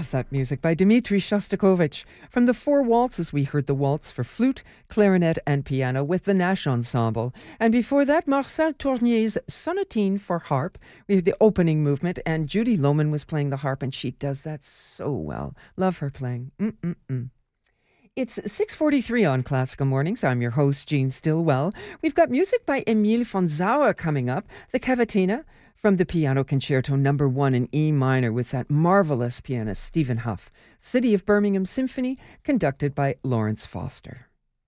Love that music by Dmitri Shostakovich. From the Four Waltzes, we heard the waltz for flute, clarinet, and piano with the Nash Ensemble. And before that, Marcel Tournier's Sonatine for harp. We had the opening movement, and Judy Lohman was playing the harp, and she does that so well. Love her playing. It's 6:43 on Classical Mornings. I'm your host, Jean Stillwell. We've got music by Emile von Sauer coming up, the Cavatina, from the Piano Concerto No. 1 in E minor with that marvelous pianist Stephen Huff. City of Birmingham Symphony, conducted by Lawrence Foster.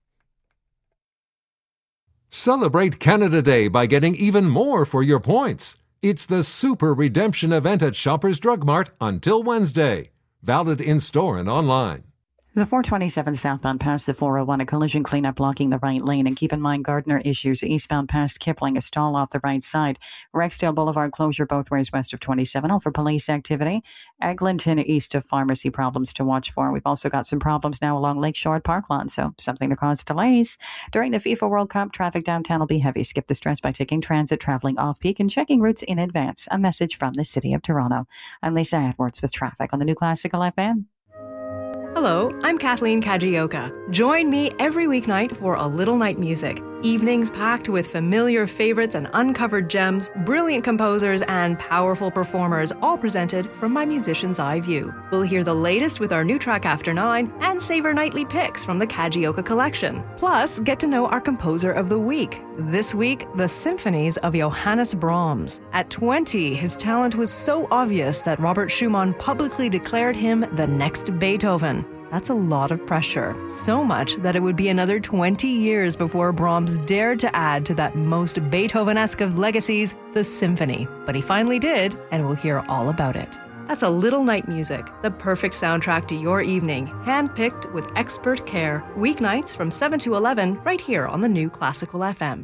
Celebrate Canada Day by getting even more for your points. It's the Super Redemption event at Shoppers Drug Mart until Wednesday. Valid in-store and online. The 427 southbound past the 401, a collision cleanup blocking the right lane. And keep in mind, Gardner issues eastbound past Kipling, a stall off the right side. Rexdale Boulevard closure both ways west of 27. All for police activity. Eglinton east of Pharmacy problems to watch for. We've also got some problems now along Lakeshore at Parkland, so something to cause delays. During the FIFA World Cup, traffic downtown will be heavy. Skip the stress by taking transit, traveling off-peak, and checking routes in advance. A message from the City of Toronto. I'm Lisa Edwards with traffic on the New Classical FM. Hello, I'm Kathleen Kajioka. Join me every weeknight for A Little Night Music. Evenings packed with familiar favorites and uncovered gems, brilliant composers, and powerful performers, all presented from my musician's eye view. We'll hear the latest with our new track After 9 and savor nightly picks from the Kajioka collection. Plus, get to know our composer of the week. This week, the symphonies of Johannes Brahms. At 20, his talent was so obvious that Robert Schumann publicly declared him the next Beethoven. That's a lot of pressure. So much that it would be another 20 years before Brahms dared to add to that most Beethoven-esque of legacies, the symphony. But he finally did, and we'll hear all about it. That's A Little Night Music, the perfect soundtrack to your evening, handpicked with expert care. Weeknights from 7 to 11, right here on the New Classical FM.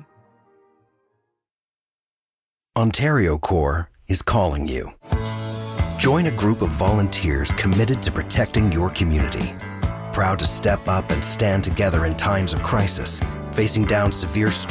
Ontario Corps is calling you. Join a group of volunteers committed to protecting your community. Proud to step up and stand together in times of crisis, facing down severe storms